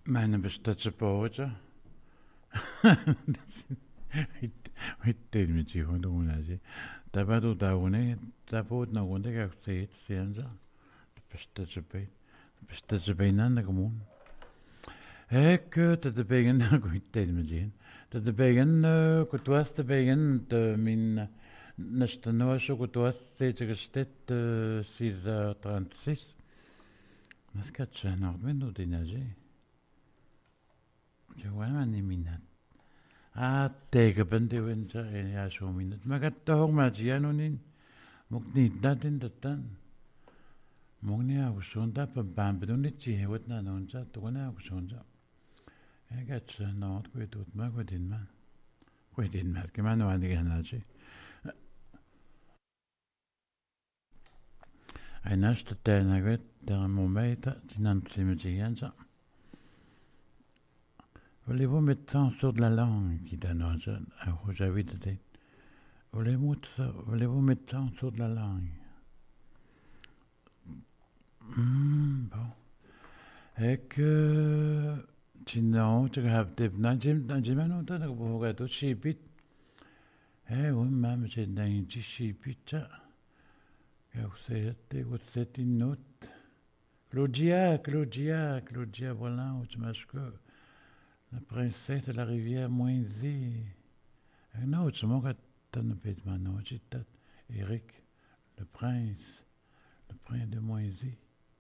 Meine bestatte pauza. Hitteilmi tihununasi. Tapatu taune, taput nagunde kakseet sianza. Bestatte peit. Bestatte peinan komun. Ek te begen hitteilmi tihin. Te begen kutuas te begen min nastanoaso kutuas seitsekästet sisa 36. Mas katsa nordmennu tinaji. Jawamani minat. Teekapandi sa ja suminat. Magattohormaatianunin mukniitnatin tattan. Mugniagusuunta pampampidunitsi hewatnanuunsa tuqaniagusuunsa. Egatsa noort kuituutma kuitinma. Kuitinmaat kimanuanigihanaaji. Ainasta taanagat teramomeita tinantsimitigiansa. Voulez-vous mettre ça sur de la langue, dit Danoise à Rojavide. Voulez-vous mettre ça sur de la langue? Bon. Et que sinon, tu as des nanjimano, tu as beaucoup de chipit. Oui, même j'ai un petit chipit. Vous êtes une note. Claudia, voilà, où tu m'as que. La princesse de la rivière Moisy. Non, tu m'as dit, non, Eric, le prince de Moisy.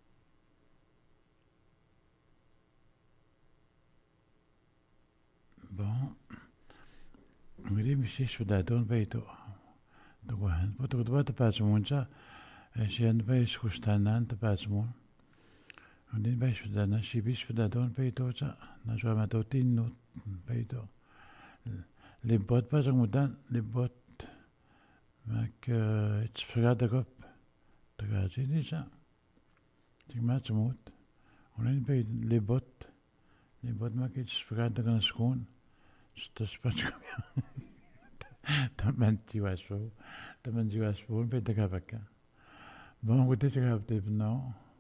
Bon, je dis, monsieur, je suis d'accord, mais tu dois te passer mon chat. Et si un peu, je suis un te passe mon. On dit, je suis d'accord, je suis d'accord, mais tu ça. Je vais mettre une note, mais tu. Les bottes, pas un mouton, les bottes. Mais que tu feras de cop. Tu vas dire ça. Tu m'as dit, on a les bottes. Les bottes, mais que tu feras de la seconde. C'est pas comme t'as menti à chaud. T'as menti à chaud, mais t'as qu'à pas. Bon, écoutez, c'est grave, non.